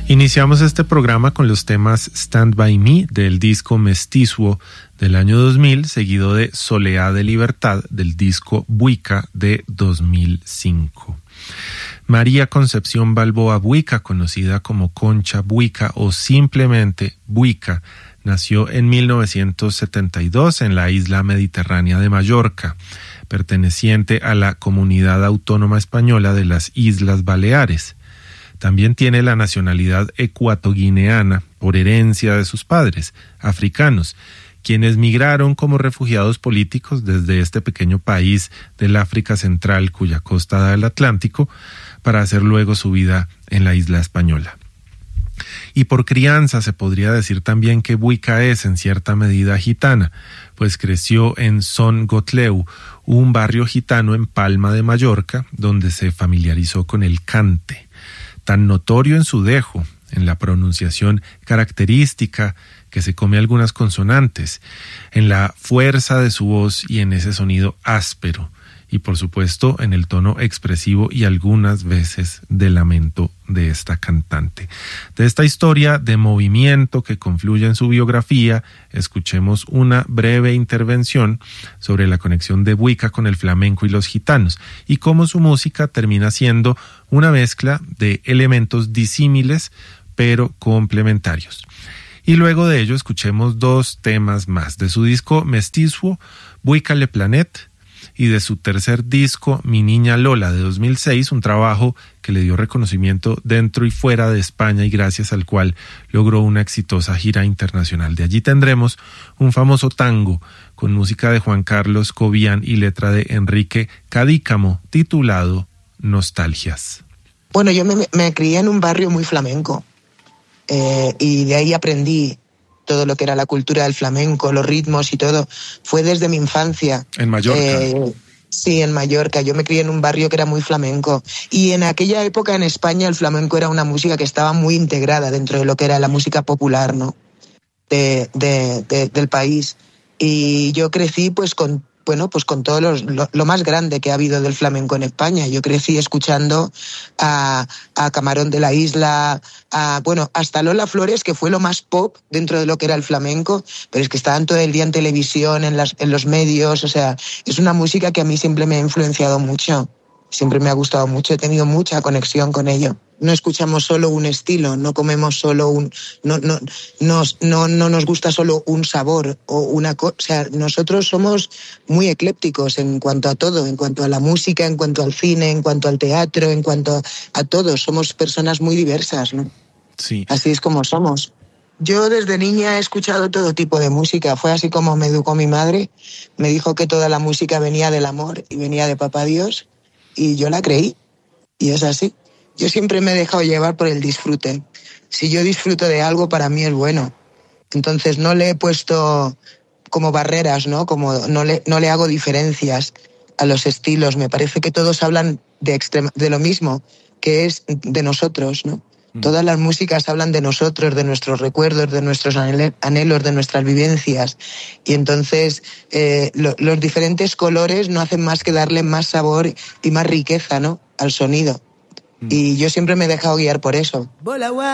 Iniciamos este programa con los temas Stand By Me del disco Mestizo del año 2000, seguido de Soleá de Libertad del disco Buica de 2005. María Concepción Balboa Buica, conocida como Concha Buica o simplemente Buica, nació en 1972 en la isla mediterránea de Mallorca, perteneciente a la Comunidad Autónoma Española de las Islas Baleares. También tiene la nacionalidad ecuatoguineana por herencia de sus padres, africanos, quienes migraron como refugiados políticos desde este pequeño país del África Central, cuya costa da el Atlántico, para hacer luego su vida en la isla española. Y por crianza se podría decir también que Buica es en cierta medida gitana, pues creció en Son Gotleu, un barrio gitano en Palma de Mallorca, donde se familiarizó con el cante, tan notorio en su dejo, en la pronunciación característica que se come algunas consonantes, en la fuerza de su voz y en ese sonido áspero, y por supuesto en el tono expresivo y algunas veces de lamento de esta cantante. De esta historia de movimiento que confluye en su biografía, escuchemos una breve intervención sobre la conexión de Buica con el flamenco y los gitanos, y cómo su música termina siendo una mezcla de elementos disímiles pero complementarios. Y luego de ello escuchemos dos temas más de su disco Mestizo, Buica Le Planet, y de su tercer disco, Mi Niña Lola, de 2006, un trabajo que le dio reconocimiento dentro y fuera de España y gracias al cual logró una exitosa gira internacional. De allí tendremos un famoso tango con música de Juan Carlos Cobian y letra de Enrique Cadícamo, titulado Nostalgias. Bueno, yo me crié en un barrio muy flamenco y de ahí aprendí todo lo que era la cultura del flamenco, los ritmos y todo. Fue desde mi infancia. ¿En Mallorca? Sí, en Mallorca. Yo me crié en un barrio que era muy flamenco. Y en aquella época en España el flamenco era una música que estaba muy integrada dentro de lo que era la música popular, ¿no? Del país. Y yo crecí pues con todo lo más grande que ha habido del flamenco en España. Yo crecí escuchando a Camarón de la Isla, hasta Lola Flores, que fue lo más pop dentro de lo que era el flamenco, pero es que estaban todo el día en televisión, en los medios, o sea, es una música que a mí siempre me ha influenciado mucho, siempre me ha gustado mucho, he tenido mucha conexión con ello. No escuchamos solo un estilo, no comemos solo no nos gusta solo un sabor o una cosa. O sea, nosotros somos muy eclépticos en cuanto a todo, en cuanto a la música, en cuanto al cine, en cuanto al teatro, en cuanto a todo. Somos personas muy diversas, ¿no? Sí. Así es como somos. Yo desde niña he escuchado todo tipo de música. Fue así como me educó mi madre. Me dijo que toda la música venía del amor y venía de Papá Dios. Y yo la creí. Y es así. Yo siempre me he dejado llevar por el disfrute. Si yo disfruto de algo, para mí es bueno. Entonces no le he puesto como barreras, ¿no? Como no le hago diferencias a los estilos. Me parece que todos hablan de lo mismo, que es de nosotros, ¿no? Todas las músicas hablan de nosotros, de nuestros recuerdos, de nuestros anhelos, de nuestras vivencias. Y entonces los diferentes colores no hacen más que darle más sabor y más riqueza, ¿no? Al sonido. Y yo siempre me he dejado guiar por eso.